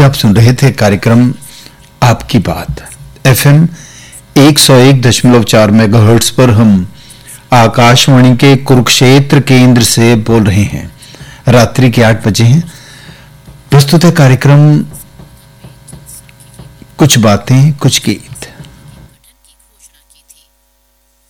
आप सुन रहे थे कार्यक्रम आपकी बात। FM 101.4 मेगाहर्ट्ज पर हम आकाशवाणी के कुरुक्षेत्र केंद्र से बोल रहे हैं। रात्रि के 8 बजे हैं। प्रस्तुत है कार्यक्रम कुछ बातें कुछ गीत।